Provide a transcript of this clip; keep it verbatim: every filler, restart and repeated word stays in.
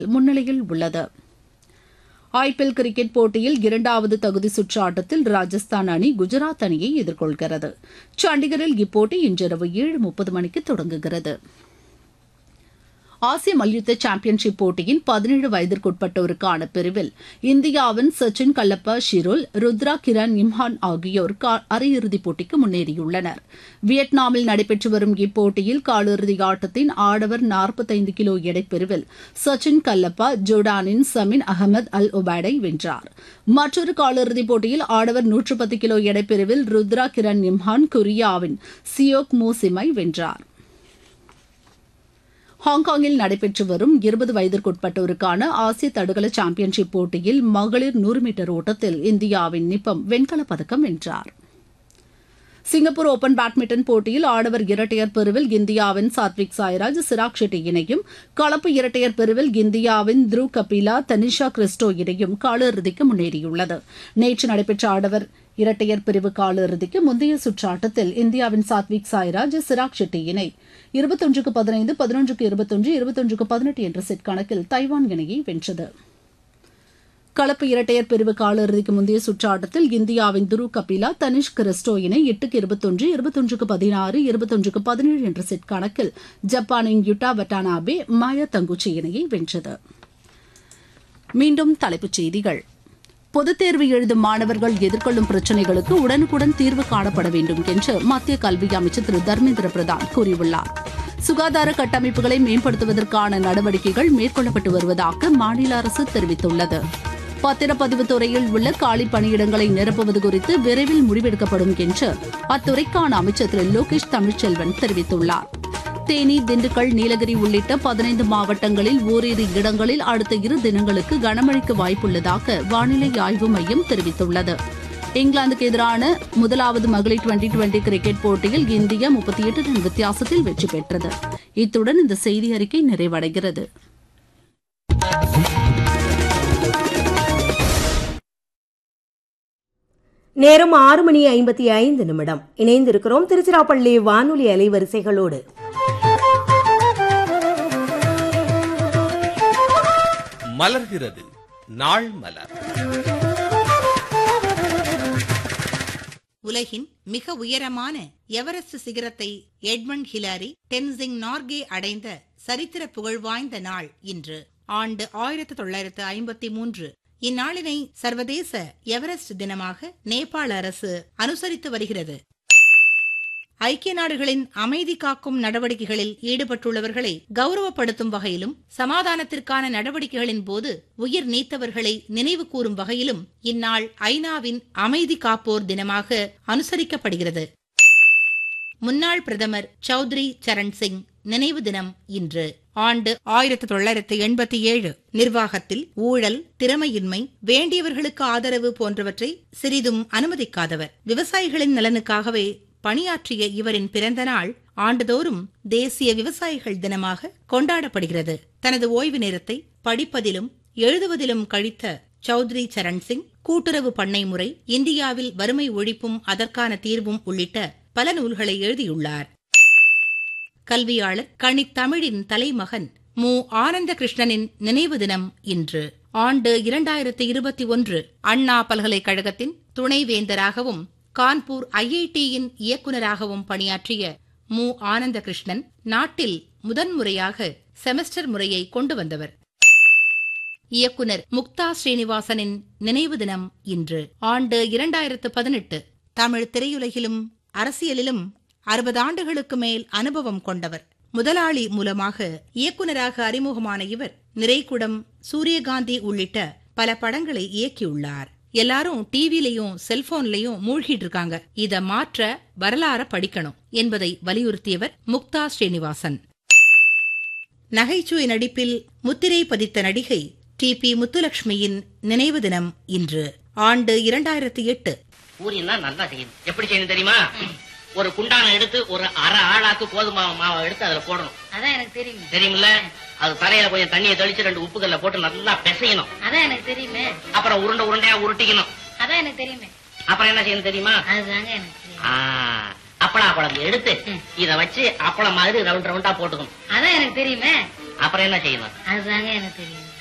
முன்னிலையில் உள்ளது. IPL cricket போட்டியில் இரண்டாவது தகுதி சுற்று ஆட்டத்தில் ராஜஸ்தான் அணி குஜராத் அணியை எதிர்கொள்கிறது. சண்டிகரில் இப்போட்டி இன்றிரவு ஏழு முப்பது மணிக்கு தொடங்குகிறது. ஆசிய மல்யுத்த சாம்பியன்ஷிப் போட்டியின் பதினேழு வயதிற்குட்பட்டோருக்கான பிரிவில் இந்தியாவின் சச்சின் கல்லப்பா ஷிரோல், ருத்ரா கிரண் இம்ஹான் ஆகியோர் அரையிறுதிப் போட்டிக்கு முன்னேறியுள்ளனர். வியட்நாமில் நடைபெற்று வரும் இப்போட்டியில் காலிறுதி ஆட்டத்தின் ஆடவர் நாற்பத்தைந்து கிலோ எடைப்பிரிவில் சச்சின் கல்லப்பா ஜோர்டானின் சமின் அகமது அல் ஒபைடை வென்றார். மற்றொரு காலிறுதிப் போட்டியில் ஆடவர் நூற்று பத்து கிலோ எடைப்பிரிவில் ருத்ரா கிரண் இம்ஹான் கொரியாவின் சியோக் மூ சிமை வென்றார். ஹாங்காங்கில் நடைபெற்று வரும் இருபது வயதிற்குட்பட்டோருக்கான ஆசிய தடகள சாம்பியன்ஷிப் போட்டியில் மகளிர் நூறு மீட்டர் ஓட்டத்தில் இந்தியாவின் நிப்பம் வெண்கலப் பதக்கம் வென்றார். சிங்கப்பூர் ஓபன் பேட்மிண்டன் போட்டியில் ஆடவர் இரட்டையர் பிரிவில் இந்தியாவின் சாத்விக் சாய்ராஜ் சிராக் ஷெட்டி இணையும், கலப்பு இரட்டையர் பிரிவில் இந்தியாவின் த்ருவ் கபிலா தனிஷா கிறிஸ்டோ இணையும் காலிறுதிக்கு முன்னேறியுள்ளது. நேற்று நடைபெற்ற ஆடவர் இரட்டையர் பிரிவு காலிறுதிக்கு முந்தைய சுற்று ஆட்டத்தில் இந்தியாவின் சாத்விக் சாய்ராஜ் சிராக் ஷெட்டி இணை இருபத்தொன்றுக்கு பதினைந்து, பதினொன்றுக்கு இருபத்தொன்று, இருபத்தொன்றுக்கு பதினெட்டு என்ற செட் கணக்கில் தைவான் இணையை வென்றது. கலப்பு இரட்டையர் பிரிவு காலிறுதிக்கு முந்தைய சுற்று ஆட்டத்தில் இந்தியாவின் துருவ் கபிலா தனிஷ் கிறிஸ்டோ இணை எட்டுக்கு இருபத்தொன்று, இருபத்தொன்றுக்கு பதினாறு, இருபத்தொன்றுக்கு பதினேழு என்ற செட் கணக்கில் ஜப்பானின் யுட்டா வட்டானாபே மாயா தங்குச்சி இணையை வென்றது. மீண்டும் தலைப்புச் செய்திகள். பொதுத் தேர்வு எழுதும் மாணவர்கள் எதிர்கொள்ளும் பிரச்சினைகளுக்கு உடனுக்குடன் தீர்வு காணப்பட வேண்டும் என்று மத்திய கல்வி அமைச்சர் திரு தர்மேந்திர பிரதான் கூறியுள்ளார். சுகாதார கட்டமைப்புகளை மேம்படுத்துவதற்கான நடவடிக்கைகள் மேற்கொள்ளப்பட்டு வருவதாக மாநில அரசு தெரிவித்துள்ளது. பத்திரப்பதிவு துறையில் உள்ள காலி பணியிடங்களை நிரப்புவது குறித்து விரைவில் முடிவெடுக்கப்படும் என்று அத்துறைக்கான அமைச்சர் திரு லோகேஷ் தமிழ்ச்செல்வன் தெரிவித்துள்ளார். தேனி, திண்டுக்கல், நீலகிரி உள்ளிட்ட பதினைந்து மாவட்டங்களில் ஓரிரு இடங்களில் அடுத்த இரு தினங்களுக்கு கனமழைக்கு வாய்ப்புள்ளதாக வானிலை ஆய்வு மையம் தெரிவித்துள்ளது. இங்கிலாந்துக்கு எதிரான முதலாவது மகளிர் டுவெண்டி டுவெண்டி கிரிக்கெட் போட்டியில் இந்தியா முப்பத்தி எட்டு ரன் வித்தியாசத்தில் வெற்றி பெற்றது. இத்துடன் இந்த செய்தி அறிக்கை நிறைவடைகிறது. நேரம் ஆறு மணி ஐம்பத்தி ஐந்து நிமிடம். இணைந்திருக்கிறோம் திருச்சிராப்பள்ளி வானொலி அலைவரிசைகளோடு. மலர்கிறது நாள் மலர். உலகின் மிக உயரமான எவரெஸ்ட் சிகரத்தை எட்மண்ட் ஹிலாரி டென்சிங் நார்கே அடைந்த சரித்திர புகழ்வாய்ந்த நாள் இன்று. ஆண்டு ஆயிரத்தி தொள்ளாயிரத்து ஐம்பத்தி மூன்று. இந்நாளினை சர்வதேச எவரெஸ்ட் தினமாக நேபாள அரசு அனுசரித்து வருகிறது. ஐக்கிய நாடுகளின் அமைதி காக்கும் நடவடிக்கைகளில் ஈடுபட்டுள்ளவர்களை கௌரவப்படுத்தும் வகையிலும் சமாதானத்திற்கான நடவடிக்கைகளின் போது உயிர் நீத்தவர்களை நினைவு கூறும் வகையிலும் இந்நாள் ஐநாவின் அமைதி காப்போர் தினமாக அனுசரிக்கப்படுகிறது. முன்னாள் பிரதமர் சௌத்ரி சரண் சிங் நினைவு தினம் இன்று. ஆண்டு ஆயிரத்தி தொள்ளாயிரத்தி எண்பத்தி ஏழு. நிர்வாகத்தில் ஊழல், திறமையின்மை, வேண்டியவர்களுக்கு ஆதரவு போன்றவற்றை சிறிதும் அனுமதிக்காதவர். விவசாயிகளின் நலனுக்காகவே பணியாற்றிய இவரின் பிறந்த நாள் ஆண்டுதோறும் தேசிய விவசாயிகள் தினமாக கொண்டாடப்படுகிறது. தனது ஓய்வு நேரத்தை படிப்பதிலும் எழுதுவதிலும் கழித்த சௌத்ரி சரண் சிங் கூட்டுறவு பண்ணை முறை, இந்தியாவில் வறுமை ஒழிப்பும் அதற்கான தீர்வும் உள்ளிட்ட பல நூல்களை எழுதியுள்ளார். கல்வியாளர் கணித்தமிழின் தலைமகன் மு ஆனந்த கிருஷ்ணனின் நினைவு தினம் இன்று. ஆண்டு இரண்டாயிரத்தி இருபத்தி ஒன்று. அண்ணா பல்கலைக்கழகத்தின் துணைவேந்தராகவும் கான்பூர் ஐஐடியின் இயக்குநராகவும் பணியாற்றிய மு ஆனந்த கிருஷ்ணன் நாட்டில் முதன்முறையாக செமஸ்டர் முறையை கொண்டு வந்தவர். இயக்குநர் முக்தா ஸ்ரீனிவாசனின் நினைவு தினம் இன்று. ஆண்டு இரண்டாயிரத்து பதினெட்டு. தமிழ் திரையுலகிலும் அரசியலிலும் அறுபது ஆண்டுகளுக்கு மேல் அனுபவம் கொண்டவர். முதலாளி மூலமாக இயக்குநராக அறிமுகமான இவர் நிறைகுடம், சூரியகாந்தி உள்ளிட்ட பல படங்களை இயக்கியுள்ளார். எல்லாரும் டிவிலையும் செல்போன்லயும் மூழ்கிட்டு இருக்காங்க, இத மாற்ற வரலாற படிக்கணும் என்பதை வலியுறுத்தியவர் முக்தா ஸ்ரீனிவாசன். நகைச்சுவை நடிப்பில் முத்திரை பதித்த நடிகை டி பி முத்துலட்சுமியின் நினைவு தினம் இன்று. ஆண்டு இரண்டாயிரத்தி எட்டு. பூரின்னா நல்லா செய்யணும். எப்படி செய்யணும் தெரியுமா? ஒரு குண்டான எடுத்து ஒரு அரை ஆளாக்கு கோதுமை மாவை எடுத்து அதுல போடணும். அதான் எனக்கு தெரியும். தெரியுமில்ல? அது தலையில கொஞ்சம் தண்ணியை தெளிச்சு ரெண்டு உப்புக்கல்ல போட்டு நல்லா பிசையணும். அதான் எனக்கு தெரியுமே. அப்புறம் உருண்டை உருண்டையா உருட்டிக்கணும். அதான் எனக்கு தெரியுமே. அப்புறம் என்ன செய்யணும் தெரியுமா? அதுதாங்க எனக்கு தெரியும். அப்பளா குழம்பு எடுத்து இத வச்சு அப்பளம் மாதிரி ரவுண்ட் ரவுண்டா போட்டுக்கணும். அதான் எனக்கு தெரியுமே. அப்புறம் என்ன செய்யணும்? அதுதாங்க எனக்கு தெரியும்.